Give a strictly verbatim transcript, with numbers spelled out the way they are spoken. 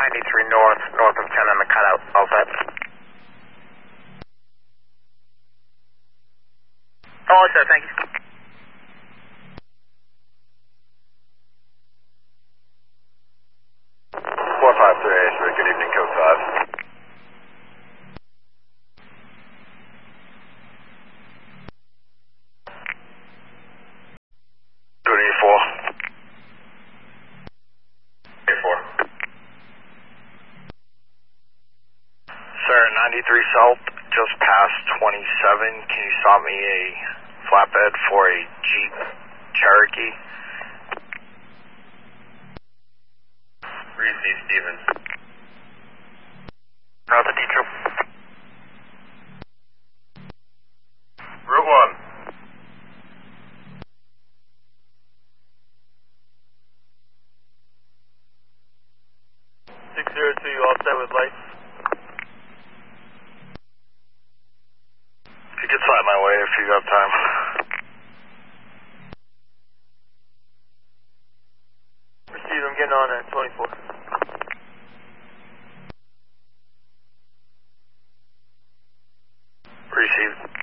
ninety-three north, north of ten on the cutout, all set. All set, thank you. four five three eight three, good evening, code five. Good evening, four. eight four. Sir, ninety-three South, just past twenty-seven, can you stop me a flatbed for a Jeep Cherokee? Reese Stevens. How's the D-Troop? Route one. six zero two, you all set with lights? If you could slide my way if you got time. Receive, I'm getting on at twenty-four. Received.